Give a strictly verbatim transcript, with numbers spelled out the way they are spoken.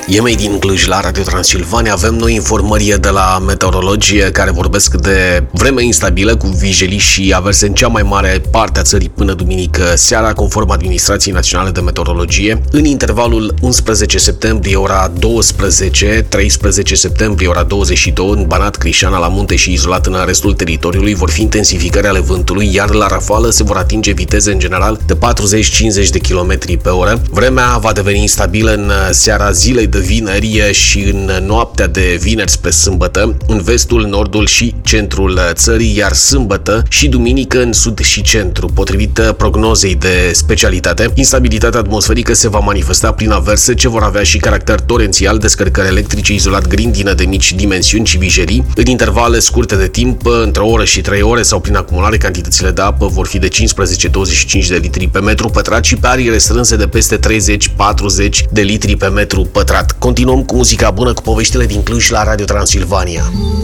E mai din Cluj la Radio Transilvania. Avem noi informări de la meteorologie care vorbesc de vreme instabilă cu vijelii și averse în cea mai mare parte a țării până duminică seara, conform Administrației Naționale de Meteorologie. În intervalul unsprezece septembrie ora douăsprezece, treisprezece septembrie ora douăzeci și două în Banat, Crișana, la munte și izolat în restul teritoriului vor fi intensificări ale vântului, iar la rafală se vor atinge viteze în general de patruzeci cincizeci de kilometri pe oră. Vremea va deveni instabilă în seara zilei de vineri și în noaptea de vineri spre sâmbătă, în vestul, nordul și centrul țării, iar sâmbătă și duminică în sud și centru. Potrivit prognozei de specialitate, instabilitatea atmosferică se va manifesta prin averse ce vor avea și caracter torențial, descărcări electrice, izolat, grindină de mici dimensiuni și vijerii. În intervale scurte de timp, între o oră și trei ore sau prin acumulare, cantitățile de apă vor fi de cincisprezece douăzeci și cinci de litri pe metru pătrat și pe arii restrânse de peste treizeci patruzeci de litri pe metru pătrat. Continuăm cu muzica bună, cu poveștile din Cluj la Radio Transilvania.